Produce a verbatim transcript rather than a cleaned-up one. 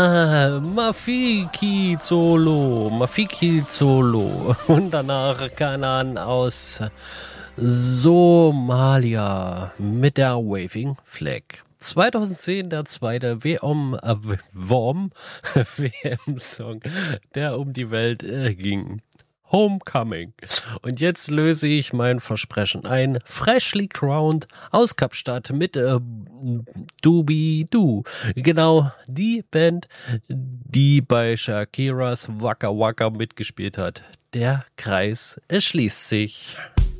Ah, Mafiki Zolo, Mafiki Zolo. Und danach Kanan aus Somalia mit der Waving Flag. zweitausendzehn der zweite W M, äh, W M, W M-Song, der um die Welt äh, ging. Homecoming. Und jetzt löse ich mein Versprechen ein. Freshly Crowned aus Kapstadt mit äh, Doobie-Doo. Genau die Band, die bei Shakiras Waka Waka mitgespielt hat. Der Kreis erschließt sich.